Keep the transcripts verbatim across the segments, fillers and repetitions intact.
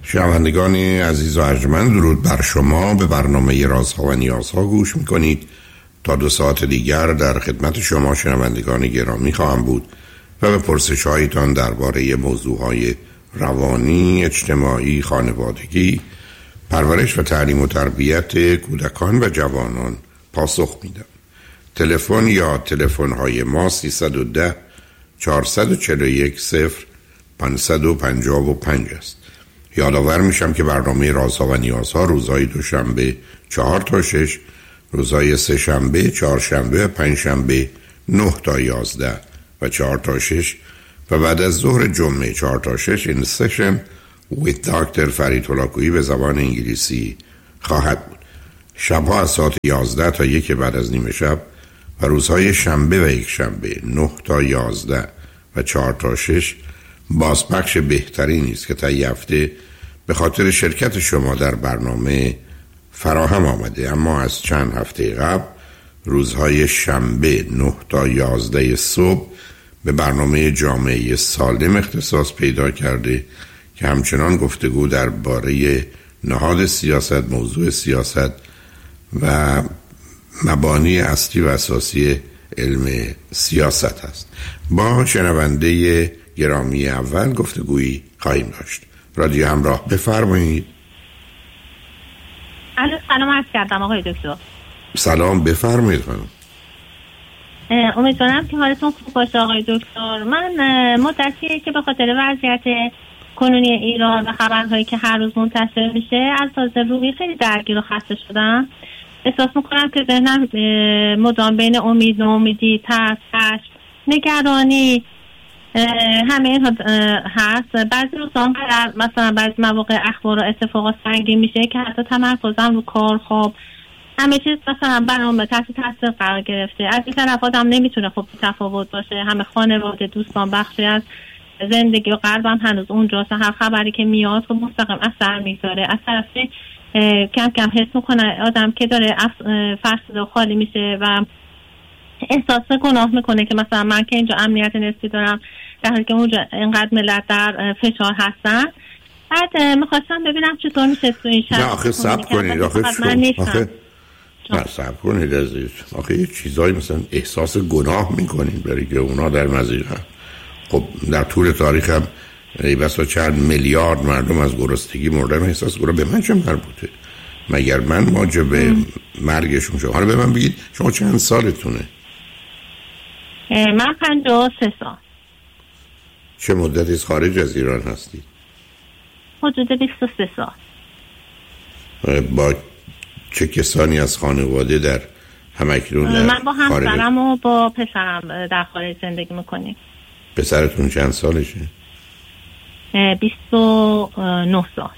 شنوندگان عزیز و ارجمند، درود بر شما. به برنامه رازها و نیازها گوش میکنید. تا دو ساعت دیگر در خدمت شما شنوندگان گرامی خواهم بود و به پرسش هایتان درباره موضوعهای روانی، اجتماعی، خانوادگی، پرورش و تعلیم و تربیت کودکان و جوانان پاسخ میدم. تلفن یا تلفن های ما سیصد و ده چهارصد و چهل و یک صفر پانصد و پنجاه و پنج است. یادآور میشم که برنامه رازها و نیازها روزهای دوشنبه چهار تا شش، روزهای سه شنبه، چهار شنبه و پنج شنبه نه تا یازده و چهار تا شش و بعد از ظهر جمعه چهار تا شش این سشن with دکتر فرید هلاکویی به زبان انگلیسی خواهد بود. شبها از ساعت یازده تا یک بعد از نیمه شب و روزهای شنبه و یک شنبه نه تا یازده و چهار تا شش بازپخش بهتری نیست که تا یه هفته به خاطر شرکت شما در برنامه فراهم آمده. اما از چند هفته قبل روزهای شنبه نه تا یازده صبح به برنامه جامعه سالم اختصاص پیدا کرده که همچنان گفتگو درباره نهاد سیاست، موضوع سیاست و مبانی اصلی و اساسی علم سیاست است. با شنونده گرامی اول گفتگویی خواهیم داشت. رادیو همراه، بفرمایید. الو، سلام عرض کردم آقای دکتر. سلام، بفرمایید خانم. امیدوارم که حالتون خوب باشه آقای دکتر. من مدتیه که به خاطر وضعیت کنونی ایران و خبرهایی که هر روز منتشر میشه از لحاظ روحی خیلی درگیر و خسته شدم. احساس میکنم که ذهنم مدام بین امید، ناامیدی، ترس، خشم، نگرانی همه اینها هست. بعضی روزا مثلا بعضی مواقع اخبار و اتفاقات سنگین میشه که حتی تمرکزم رو کار، خواب، همه چیز مثلا برام تحت تاثیر قرار گرفته. از این طرف آدم نمیتونه خب تفاوت باشه، همه خانواده، دوستان، بخشی از زندگی و قلبم هنوز اونجاست. هر خبری که میاد خب مستقیم اثر میذاره. از طرفی کم کم حس میکنه آدم که داره فرسوده و خالی میشه و احساس گناه میکنه که مثلا من که اینجا امنیت نسبی دارم در حالی که اونجا اینقدر ملت در فشار هستن. بعد میخواستم ببینم چطور میشه تو این شرایط. نه آخه صبر کنید، آخه شو آخه نه صبر کنید عزیز. آخه یه چیزایی مثلا احساس گناه میکنید برای که اونا در مزیقه. خب در طول تاریخ هم ای بسا چند میلیارد مردم از گرسنگی مردن، احساس گناه به من چه مربوطه؟ مگر من موجب مرگشون شد؟ حالا به من بگید شما چند سالتونه؟ من پنجاه و سه سال. چه مدتی از خارج از ایران هستی؟ حدود بیست و سه سال. با چه کسانی از خانواده در همکنون در من با همسرم و با پسرم در خارج زندگی میکنیم. پسرتون چند سالشه؟ بیست و نه سال.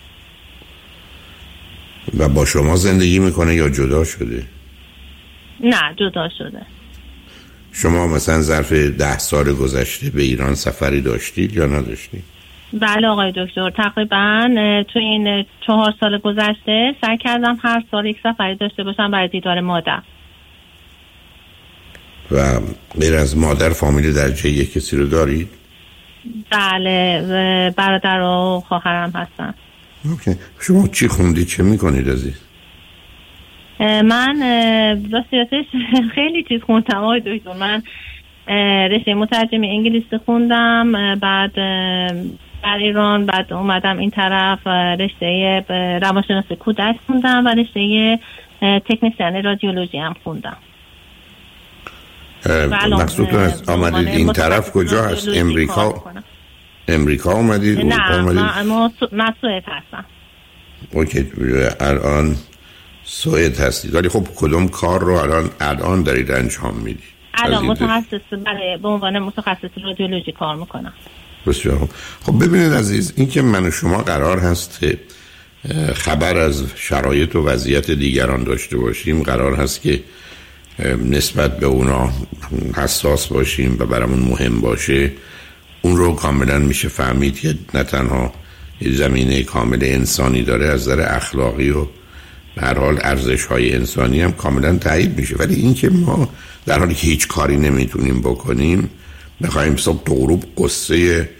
و با شما زندگی میکنه یا جدا شده؟ نه جدا شده. شما مثلا ظرف ده سال گذشته به ایران سفری داشتید یا نداشتید؟ بله آقای دکتر، تقریبا تو این چهار سال گذشته سعی کردم هر سال یک سفری داشته باشم برای دیدار مادر. و غیر از مادر فامیل درجه یک کسی رو دارید؟ بله، برادر و خواهرم هستن. اوکی. شما چی خوندید، چه میکنید عزیز؟ من راستیتش خیلی چیز خوندم آقای دکتر. من رشته مترجم انگلیسی خوندم، بعد در ایران، بعد اومدم این طرف رشته روانشناسی کودک خوندم و رشته تکنیسیان رادیولوژی هم خوندم. مقصودتون از آمدید این طرف کجا هست؟ امریکا؟ امریکا اومدید؟ نه من سوئد هستم. اوکی، الان سوئد هستید، ولی خب کدوم کار رو الان الان دارید انجام میدید؟ الان متخصص برای به عنوان متخصص رادیولوژی کار میکنم. بسیار خب. ببینید عزیز، این که من و شما قرار هست خبر از شرایط و وضعیت دیگران داشته باشیم، قرار هست که نسبت به اونا حساس باشیم و برامون مهم باشه، اون رو کاملا میشه فهمید که نه تنها یه زمینه کامل انسانی داره، از نظر اخلاقی و به هر حال ارزش‌های انسانی هم کاملا تایید میشه. ولی این که ما در حالی که هیچ کاری نمیتونیم بکنیم بخوایم صبح تا غروب قصه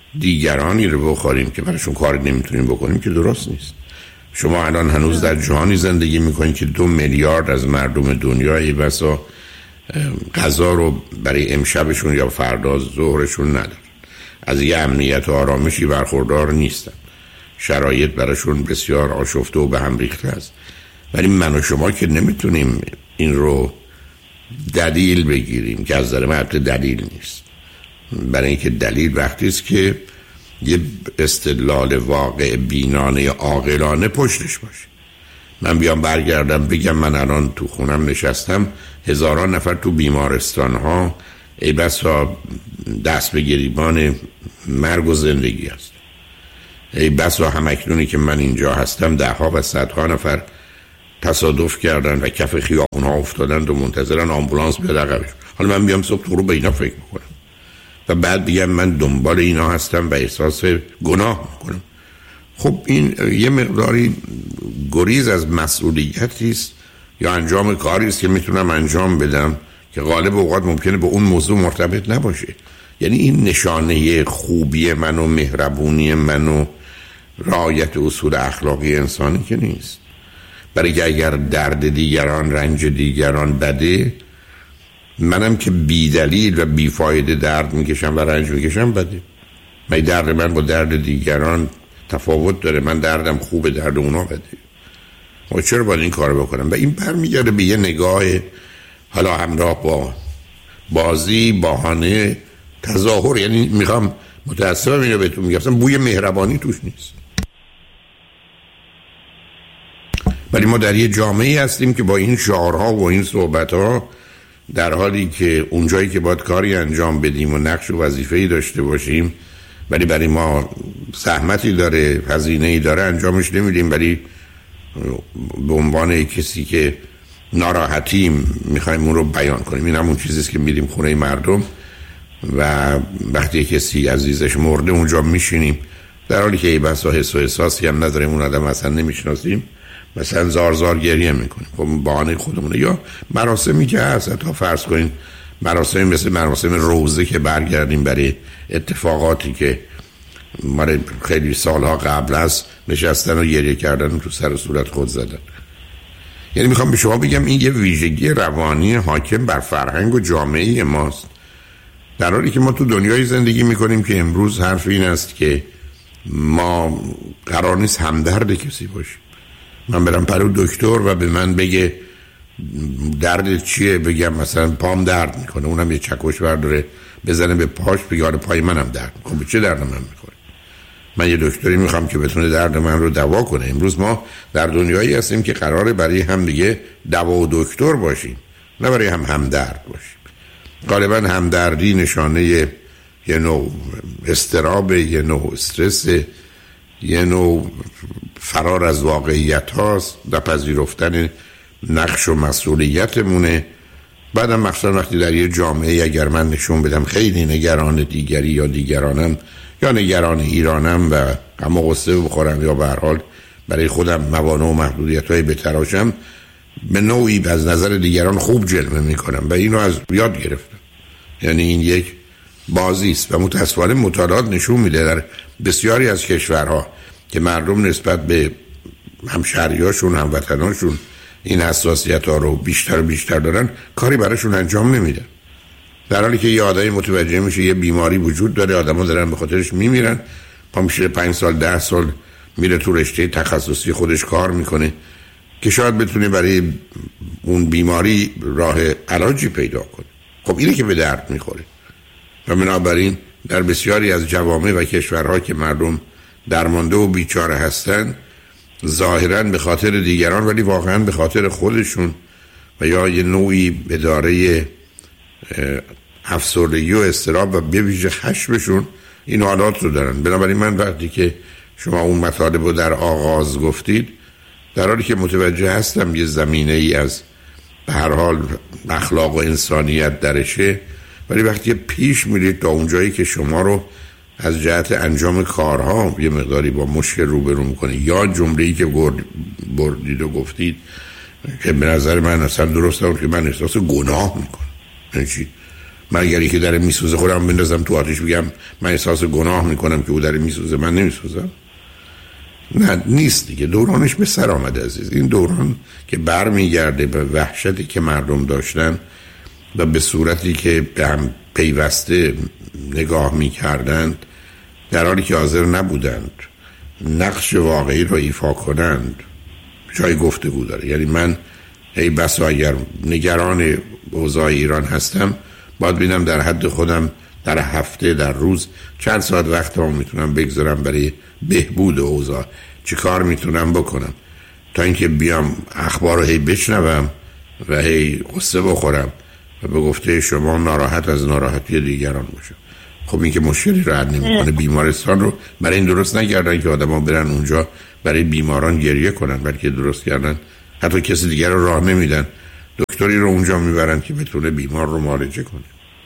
دیگرانی رو بخوریم که براشون کاری نمیتونیم بکنیم که درست نیست. شما الان هنوز در جهانی زندگی میکنید که دو میلیارد از مردم دنیا ای بسا غذا رو برای امشبشون یا فردا ظهرشون ندارن، از یه امنیت و آرامشی برخوردار نیستن، شرایط براشون بسیار آشفته و به هم ریخته است. ولی من و شما که نمیتونیم این رو دلیل بگیریم که از نظر من دلیل نیست، برای اینکه دلیل وقتی است که یه استدلال واقع بینانه عاقلانه پشتش باشه. من بیام برگردم بگم من الان تو خونم نشستم، هزاران نفر تو بیمارستان ها ای بسا دست به گریبان مرگ و زندگی است، ای بسا همکنونی که من اینجا هستم ده ها و صدها نفر تصادف کردن و کف خیابون ها افتادن و منتظرن آمبولانس بیاد عقبش. حالا من بیام صبح تو رو به اینا فکر میکنم و بعد بگم من دنبال اینا هستم و احساس گناه میکنم. خب این یه مقداری گریز از مسئولیتی است یا انجام کاری است که میتونم انجام بدم که غالب اوقات ممکنه به اون موضوع مرتبط نباشه. یعنی این نشانه خوبی من و مهربونی من و رعایت اصول اخلاقی انسانی که نیست. برای که اگر درد دیگران، رنج دیگران بده، منم که بی دلیل و بی فایده درد میکشم و رنج میکشم بده. من درد من با درد دیگران تفاوت داره، من دردم خوبه، درد اونا بده. ما چرا باید این کار بکنم؟ و این برمیگرده به یه نگاه حالا همراه با بازی، بهانه، تظاهر. یعنی میخوام متاسفم اینو بهتون میگم، بوی مهربانی توش نیست. ولی ما در یه جامعه هستیم که با این شعارها و این صحبتها، در حالی که اونجایی که باید کاری انجام بدیم و نقش و وظیفه‌ای داشته باشیم ولی برای ما زحمتی داره، هزینه‌ای داره، انجامش نمیدیم. ولی به عنوان کسی که ناراحتیم میخوایم اون رو بیان کنیم. این همون چیزیست که میریم خونه مردم و وقتی کسی عزیزش مرده اونجا میشینیم، در حالی که ای بسا حس و احساسی هم نداریم، اون آدم اصلا نمیشناسیم، مثلا زار زار گریه میکنیم. خب بهانه خودمونه. یا مراسمی که هست، تا فرض کنین مراسمی مثل مراسم روزه که برگردیم برای اتفاقاتی که مال خیلی سالها قبل است، نشستن و گریه کردن و تو سر صورت خود زدن. یعنی میخوام به شما بگم این یه ویژگی روانی حاکم بر فرهنگ و جامعه ماست، در حالی که ما تو دنیای زندگی میکنیم که امروز حرف این است که ما قرار نیست همدرد کسی باشیم. من برم پرو دکتر و به من بگه دردت چیه، بگم مثلا پام درد میکنه، اونم یه چکش برداره بزنه به پاش، بگه آره پای منم درد میکنه. چه درد من میخوره؟ من یه دکتری میخوام که بتونه درد من رو دوا کنه. امروز ما در دنیایی هستیم که قراره برای هم دیگه دوا و دکتر باشیم، نه برای هم همدرد باشیم. غالبا همدردی نشانه یه نوع اضطراب، یه نوع استرس، یه نوع فرار از واقعیت هاست و پذیرفتن نقش و مسئولیتمونه. بعدم مخصوصا وقتی در یه جامعه اگر من نشون بدم خیلی نگران دیگری یا دیگرانم یا نگران ایرانم و غم و غصه بخورم یا به هر حال برای خودم موانع و محدودیت‌های بتراشم، به نوعی از نظر دیگران خوب جلوه میکنم و اینو از یاد گرفتم. یعنی این یک بازی است و متأسفانه مطالعات نشون میده در بسیاری از کشورها که مردم نسبت به همشهریاشون، هموطناشون این حساسیت ها رو بیشتر و بیشتر دارن، کاری براشون انجام نمیدن. در حالی که یه آدمی متوجه میشه یه بیماری وجود داره، آدما دارن به خاطرش میمیرن، پا میشه پنج سال ده سال میره تو رشته تخصصی خودش کار میکنه که شاید بتونه برای اون بیماری راه علاجی پیدا کنه. خب اینه که به درد میخوره. و بنابراین در بسیاری از جوامع و کشورها که مردم درمانده و بیچاره هستن، ظاهراً به خاطر دیگران ولی واقعاً به خاطر خودشون و یا یه نوعی اداره افسردگی و اضطراب و به ویژه خشمشون این حالات رو دارن. بنابراین من وقتی که شما اون مطالب رو در آغاز گفتید، در حالی که متوجه هستم یه زمینه ای از به هر حال اخلاق و انسانیت درشه، ولی وقتی پیش میرید تا اونجایی که شما رو از جهت انجام کارها یه مقداری با مشکل روبرو میکنه، یا جمله‌ای که بردید و گفتید که به نظر من اصلا درست نبود که من احساس گناه میکنم. یعنی چی؟ من اگر یکی داره میسوزه خودم بندازم تو آتیش بگم من احساس گناه میکنم که او داره میسوزه، من نمیسوزم؟ نه، نیست دیگه. دورانش به سر آمده عزیز. این دوران که برمیگرده به وحشتی که مردم داشتن و به صورتی که به هم پیوسته نگاه میکردند در حالی که حاضر نبودند نقش واقعی رو ایفا کنند، جای گفتگو داره. یعنی من ای بسا اگر نگران اوضاع ایران هستم باید ببینم در حد خودم در هفته، در روز چند ساعت وقت رو میتونم بگذارم برای بهبود اوضاع، چی کار میتونم بکنم تا اینکه بیام اخبار رو هی بشنوم و هی قصه بخورم و به گفته شما ناراحت از ناراحتی دیگران باشم. خب این که مشکلی رو حل نمی‌کنه. بیمارستان رو برای این درست نکردن که آدما برن اونجا برای بیماران گریه کنن، بلکه درست کردن حتی کسی دیگر رو راه نمیدن، دکتری رو اونجا میبرن که بتونه بیمار رو معالجه کنه.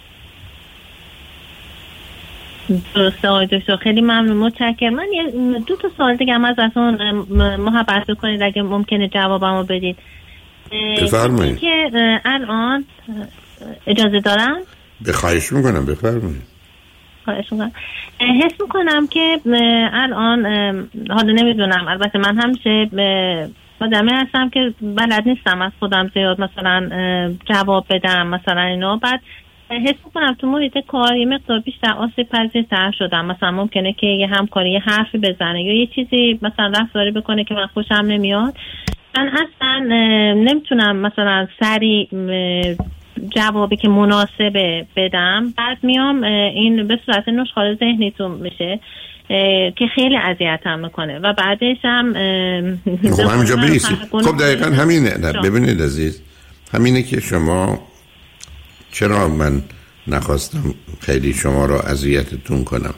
درسته آقای دکتر، خیلی ممنون، متشکرم. من یه دو تا سوال دیگه هم ازتون محبت کنید اگه ممکنه جوابمو بدید. بفرمایید. که الان اجازه دارم؟ بخواهش میکنم بفرمایید. خواهش میکنم. حس میکنم که الان حالا نمیدونم، البته من همیشه آدمی هستم که بلد نیستم از خودم زیاد مثلا جواب بدم مثلا اینا، بعد حس میکنم تو محیط کار یه مقدار بیشتر آسیب پذیرتر شدم. مثلا ممکنه که یه همکاری یه حرفی بزنه یا یه چیزی مثلا رفتاری بکنه که من خوشم نمیاد، من اصلا نمیتونم مثلا سریع جوابی که مناسبه بدم، بعد میام این به صورت نشخوار ذهنیتون میشه که خیلی اذیتم میکنه و بعدش هم خب همینجا بیسید. خب دقیقا همینه. نه ببینید عزیز، همینه که شما، چرا من نخواستم خیلی شما را اذیتتون کنم،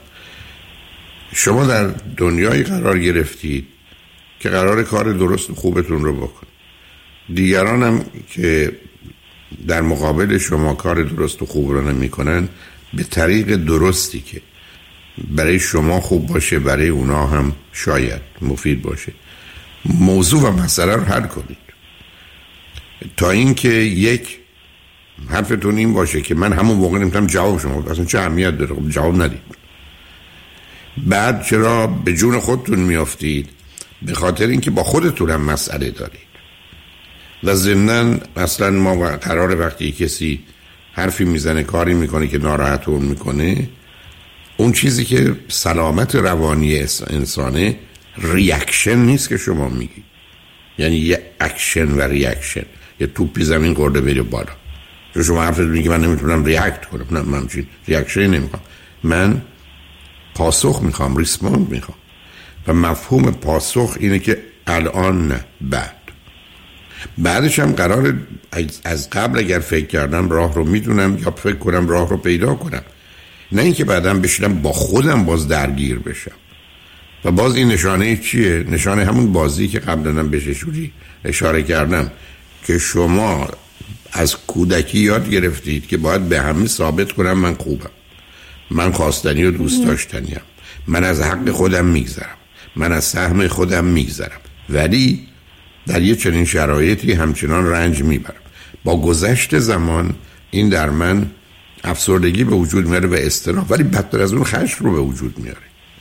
شما در دنیایی قرار گرفتید که قرار کار درست و خوبتون رو بکن. دیگران هم که در مقابل شما کار درست و خوب رو نمی کنن به طریق درستی که برای شما خوب باشه برای اونا هم شاید مفید باشه موضوع و مسئله رو حل کنید، تا اینکه یک حرفتون این باشه که من همون موقع نمیتونم جواب شما، اصلا چه اهمیت داره، جواب ندید. بعد چرا به جون خودتون میافتید؟ به خاطر اینکه با خودتون هم مسئله دارید و ضمناً اصلا ما قرار وقتی کسی حرفی میزنه کاری میکنه که ناراحتون میکنه، اون چیزی که سلامت روانی انسانه ریاکشن نیست که شما میگید، یعنی یه اکشن و ریاکشن، یه توپی زمین خورده بره بالا. چون شما حرفتون میگه من نمیتونم ریاکت کنم، نه من چی ریاکشن نمیخوام، من پاسخ میخوام، ریسپاند میخوام. و مفهوم پاسخ اینه که الان نه، بعد بعدش هم قرار از قبل اگر فکر کردم راه رو میدونم یا فکر کنم راه رو پیدا کنم، نه اینکه بعدم بشینم با خودم باز درگیر بشم. و باز این نشانه چیه؟ نشانه همون بازی که قبلا بهش شوری اشاره کردم که شما از کودکی یاد گرفتید که باید به همه ثابت کنم من خوبم، من خواستنی و دوست داشتنیم، من از حق خودم میگذرم، من از سهم خودم میگذرم، ولی در یه چنین شرایطی همچنان رنج میبرم. با گذشت زمان این در من افسردگی به وجود میاره و اضطراب، ولی بدتر از اون خشم رو به وجود میاره.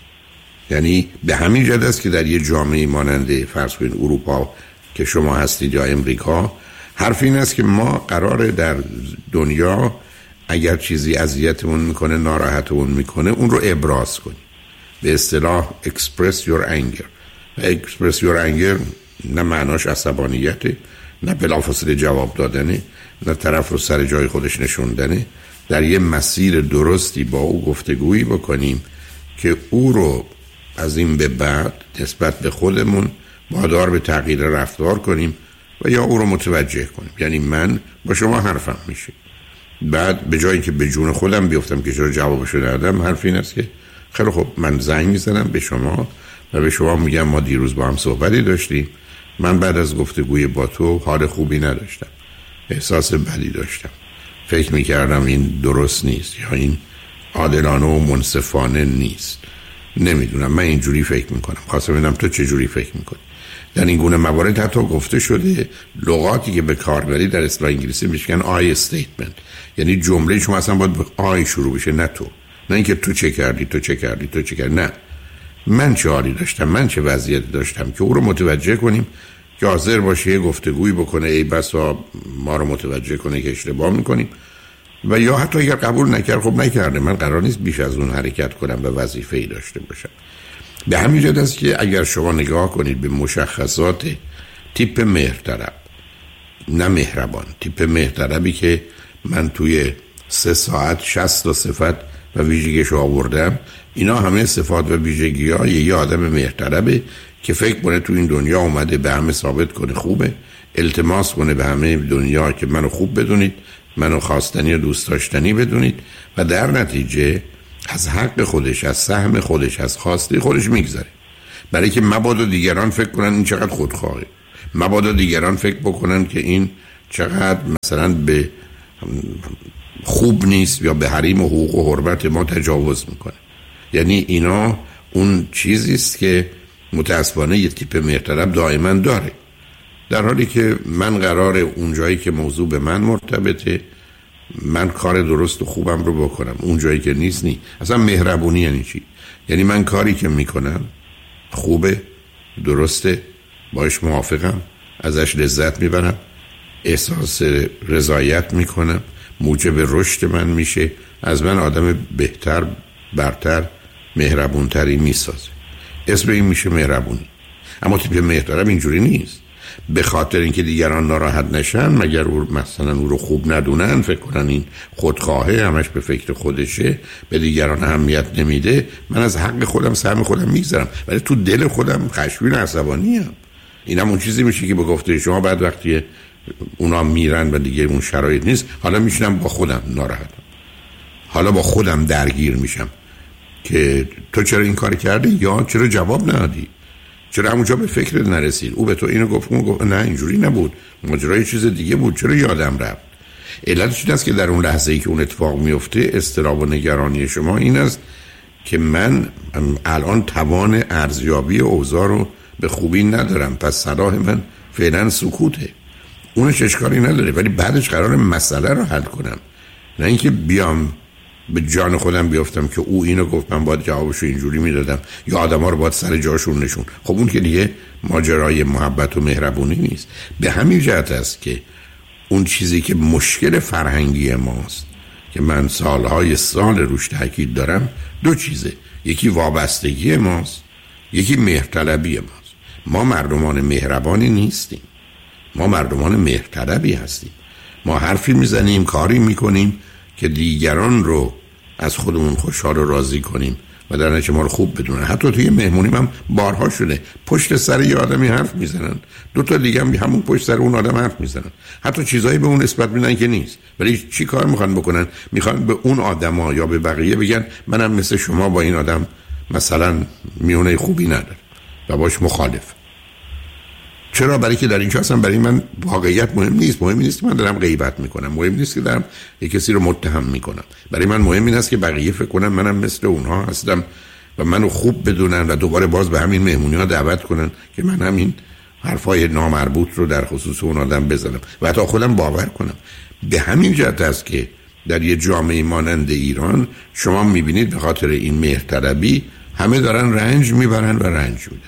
یعنی به همین جهت است که در یه جامعه مانند فرض کنید اروپا که شما هستید یا امریکا، حرف این است که ما قراره در دنیا اگر چیزی اذیتمون میکنه، ناراحتمون میکنه، اون رو ابراز کنیم. به اصطلاح express your anger. express your anger نه معناش عصبانیته، نه بلافاصله جواب دادنه، نه طرف رو سر جای خودش نشوندنه. در یه مسیر درستی با او گفتگویی بکنیم که او رو از این به بعد نسبت به خودمون وادار به تغییر رفتار کنیم و یا او رو متوجه کنیم. یعنی من با شما حرفم میشه، بعد به جایی که به جون خودم بیفتم که چرا جوابشو ندادم، حرف این است که خیلی خب من زنگ میزنم به شما و به شما میگم ما دیروز با هم صحبتی داشتیم، من بعد از گفتگوی با تو حال خوبی نداشتم، احساس بدی داشتم، فکر میکردم این درست نیست یا این عادلانه و منصفانه نیست نمیدونم، من اینجوری فکر میکنم. خواستم ببینم تو چه جوری فکر میکنی. در این گونه موارد حتی گفته شده لغاتی که به کار بری در اصطلاح انگلیسی میگن آی استیتمنت، یعنی جمله شما اصلا باید به آی شروع بشه، نه تو، نه اینکه تو چه کردی تو چه کردی تو چه کردی، نه من چه حالی داشتم، من چه وضعیتی داشتم، که او رو متوجه کنیم که حاضر باشه یه گفتگویی بکنه، ای بسا ما رو متوجه کنه که اشتباه میکنیم، و یا حتی اگر قبول نکرد خب نکرده، من قرار نیست بیش از اون حرکت کنم و وظیفه‌ای داشته باشم. به همین جهت است که اگر شما نگاه کنید به مشخصات تیپ مهرطلب، نه مهربان، تیپ مهرطلبی که من توی سه ساعت شصت تا صفت و ویژگیش آوردم، اینا همه صفات و ویژگی های یه آدم مهرطلبه که فکر کنه تو این دنیا اومده به همه ثابت کنه خوبه، التماس کنه به همه دنیا که منو خوب بدونید، منو خواستنی و دوست داشتنی بدونید، و در نتیجه از حق خودش، از سهم خودش، از خواسته خودش میگذره، برای که مبادا دیگران فکر کنن این چقدر خودخواهه، مبادا دیگران فکر بکنن که این چقدر مثلا به خوب نیست یا به حریم و حقوق و حرمت ما تجاوز میکنه. یعنی اینا اون چیزی است که متاسفانه یه تیپ مهرطلب دائما داره، در حالی که من قراره اون جایی که موضوع به من مرتبطه من کار درست و خوبم رو بکنم، اون جایی که نیست نی. اصلا مهربونی یعنی چی؟ یعنی من کاری که میکنم خوبه، درسته، باش موافقم، ازش لذت میبرم، احساس رضایت میکنم، موجب رشد من میشه، از من آدم بهتر، برتر، مهربونتری میسازه. اسم این میشه مهربونی. اما تیپ مهرطلب اینجوری نیست. به خاطر اینکه دیگران ناراحت نشن، مگر او مثلا او رو خوب ندونن، فکر کنن این خودخواهه، همش به فکر خودشه، به دیگران اهمیت نمیده، من از حق خودم سهم خودم میگذرم، ولی تو دل خودم خشمگین و عصبانی ام. اینم اون چیزی میشه که به گفته شما بعد وقتی اونا میرن و دیگه اون شرایط نیست، حالا میشنم با خودم ناراحتم، حالا با خودم درگیر میشم که تو چرا این کار کردی، یا چرا جواب ندادی، چرا همونجا به فکر نرسید، او به تو اینو گفت، اون گفت نه اینجوری نبود، ماجرای چیز دیگه بود، چرا یادم رفت. علتش این است که در اون لحظه ای که اون اتفاق میفته، اضطراب و نگرانی شما این است که من الان توان ارزیابی اوضاع رو به خوبی ندارم، پس صلاح من فعلا سکوته. اونش اشکالی نداره، ولی بعدش قرار مسئله رو حل کنم، نه اینکه بیام به جان خودم بیافتم که او اینو گفت من باید جوابشو اینجوری میدادم، یا آدما رو باید سر جاشون نشون. خب اون که دیگه ماجرای محبت و مهربونی نیست. به همین جهت است که اون چیزی که مشکل فرهنگی ماست که من سالهای سال روش تاکید دارم، دو چیزه، یکی وابستگی ماست، یکی مهرطلبی ماست. ما مردمان مهربانی نیستیم، ما مردمان مهرطلبی هستیم. ما حرفی میزنیم، کاری میکنیم که دیگران رو از خودمون خوشحال و راضی کنیم و در نتیجه ما رو خوب بدونن. حتی توی مهمونیم هم بارها شده پشت سر یه آدمی حرف میزنن، دو تا دیگه هم همون پشت سر اون آدم حرف میزنن، حتی چیزایی به اون نسبت میدن که نیست، ولی چی کار میخوان بکنن؟ میخوان به اون آدما یا به بقیه بگن منم مثل شما با این آدم مثلا میونه خوبی ندارم و باش مخالف. چرا؟ برای که در اینجا اصلا برای من واقعیت مهم نیست. مهم نیست که من دارم غیبت میکنم، مهم نیست که دارم یک کسی رو متهم میکنم. برای من مهم این است که بقیه فکر کنن منم مثل اونها هستم و منو خوب بدونن و دوباره باز به همین مهمونی ها دعوت کنن که من همین حرفای نامربوط رو در خصوص اون آدم بزنم و حتی خودم باور کنم. به همین جهت است که در یه جامعه مانند ایران شما میبینید به خاطر این مهرطلبی همه دارن رنج میبرن و رنج میدن،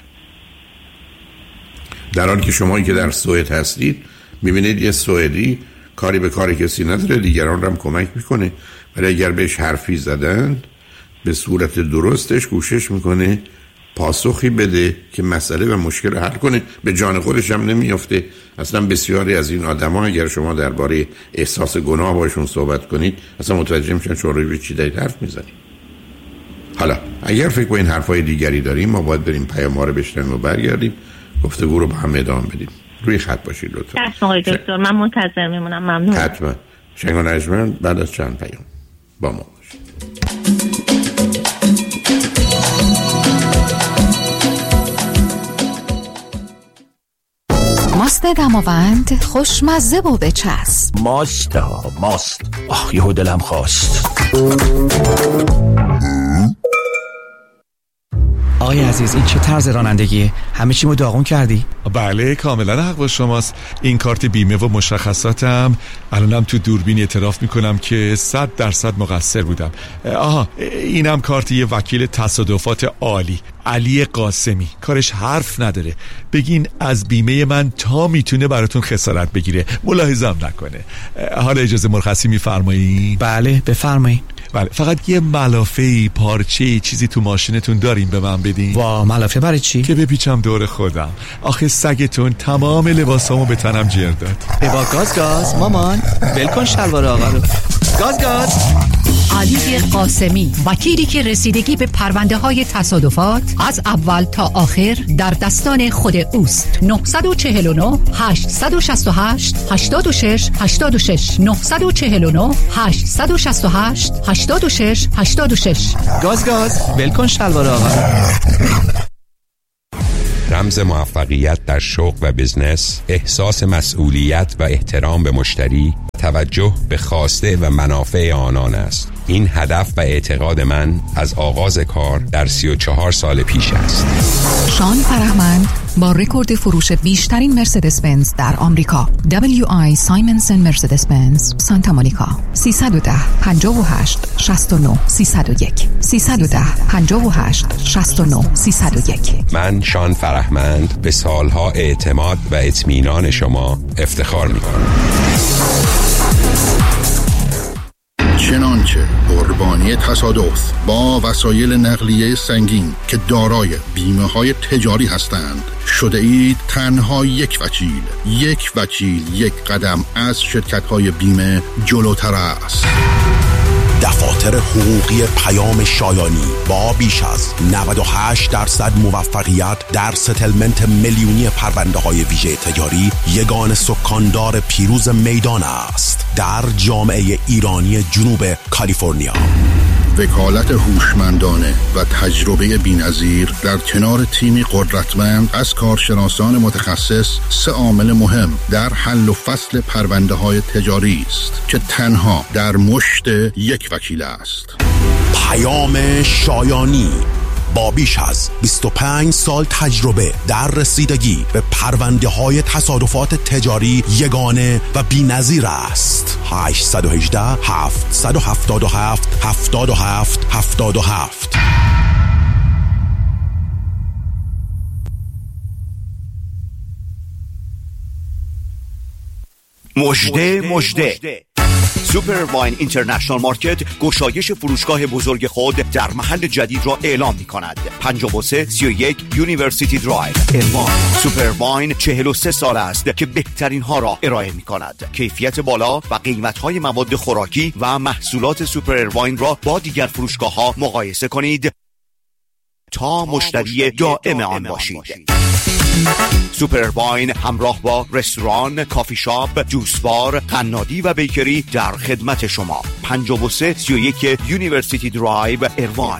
در حالی که شمایی که در سوئد هستید میبینید یه سوئدی کاری به کار کسی نداره، دیگران رو هم کمک میکنه، ولی اگر بهش حرفی زدن به صورت درستش کوشش میکنه پاسخی بده که مسئله و مشکل حل کنه، به جان خودش هم نمیافته. اصلا بسیاری از این آدما اگر شما درباره احساس گناه باشون صحبت کنید اصلا متوجه میشن شما روی چی دارید حرف میزنید. حالا اگر فکر با این حرفای دیگری داریم، ما باید بریم پیام ها رو بشنویم و برگردیم گفتگو رو با هم ادامه بدیم. روی خط باشید لطفا. چشم آقای دکتر، من منتظر میمونم. ممنون. حتما. شنگ و نجمن بعد از چند پیام با ما باشید. ماست دماوند خوشمزه و بچسب. ماست ها ماست. آخ یهو دلم خواست. آقای عزیز این چه طرز رانندگیه؟ همه چیمو داغون کردی؟ بله کاملا حق با شماست. این کارت بیمه و مشخصاتم. الانم تو دوربین اعتراف میکنم که صد درصد مقصر بودم. آها اینم کارت یه وکیل تصادفات عالی، علی قاسمی. کارش حرف نداره، بگین از بیمه من تا میتونه براتون خسارت بگیره، ملاحظه‌ام نکنه. حالا اجازه مرخصی میفرمایید؟ بله بفرمایید. بله فقط یه ملافه پارچه چیزی تو ماشینتون دارین به من بدین؟ وا ملافه برای چی؟ که بپیچم دور خودم. آخه سگتون تمام لباسامو به تنم جر داد. ببا گاز گاز مامان ول کن شلوار آقا رو. گاز گاز. علی قاسمی، وکیلی که رسیدگی به پرونده های تصادفات از اول تا آخر در دستان خود اوست. نه چهار نه هشت شش هشت هشت شش هشت شش نه چهار نه هشت شش هشت هشت شش هشت شش. گاز گاز ول کن شلوار آقا. رمز موفقیت در شغل و بزنس، احساس مسئولیت و احترام به مشتری، توجه به خواسته و منافع آنان است. این هدف و اعتقاد من از آغاز کار در سی و چهار سال پیش است. شان فرهمند با رکورد فروش بیشترین مرسدس بنز در آمریکا، دبلیو آی سایمنز اند مرسدس بنز سانتا مونیکا. سیصد و ده پنجاه و هشت شصت و نه سیصد و یک سیصد و ده پنجاه و هشت شصت و نه سیصد و یک. من شان فرهمند به سالها اعتماد و اطمینان شما افتخار می‌کنم. چنانچه قربانی تصادف با وسایل نقلیه سنگین که دارای بیمه های تجاری هستند شده اید تنها یک وکیل یک وکیل یک قدم از شرکت های بیمه جلوتر است. دفاتر حقوقی پیام شایانی با بیش از نود و هشت درصد موفقیت در ستلمنت میلیونی پرونده های ویژه تجاری یگان سکاندار پیروز میدان است در جامعه ایرانی جنوب کالیفرنیا. وکالت هوشمندانه و تجربه بی‌نظیر در کنار تیمی قدرتمند از کارشناسان متخصص سه عامل مهم در حل و فصل پرونده های تجاری است که تنها در مشت یک وکیل است. پیام شایانی با بیش از بیست و پنج سال تجربه در رسیدگی به پرونده های تصادفات تجاری یگانه و بی‌نظیر است. هشت یک هشت هفت هفت هفت هفت هفت هفت هفت. مژده مژده سوپر واین اینترنشنال مارکت گشایش فروشگاه بزرگ خود در محل جدید را اعلام می کند. پنجاه و سه سی و یک یونیورسیتی درایو ارمان. سوپر واین چهل و سه سال است که بهترین ها را ارائه می کند. کیفیت بالا و قیمت های مواد خوراکی و محصولات سوپر واین را با دیگر فروشگاه ها مقایسه کنید تا مشتری دائم آن باشید. سوپر واین همراه با رستوران، کافی شاپ، جوس بار، قنادی و بیکری در خدمت شما. پنجاه و سه سی و یک یونیورسیتی درایو اروین.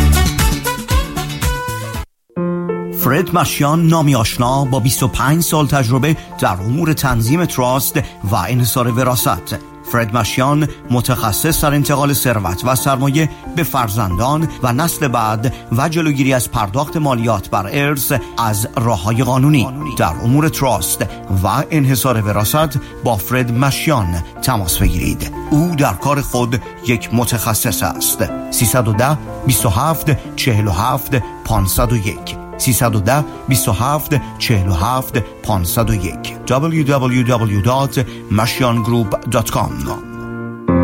فرد مشیان، نامی آشنا با بیست و پنج سال تجربه در امور تنظیم تراست و انحصار وراثت. فرد مشیان متخصص در انتقال ثروت و سرمایه به فرزندان و نسل بعد و جلوگیری از پرداخت مالیات بر ارث از راه‌های قانونی. در امور تراست و انحصار وراثت با فرد مشیان تماس بگیرید. او در کار خود یک متخصص است. سیصد و ده بیست و هفت چهل و هفت پانصد و یک سیصد و ده بیست و هفت چهل و هفت پانصد و یک دبلیو دبلیو دبلیو دات مشیان گروپ دات کام.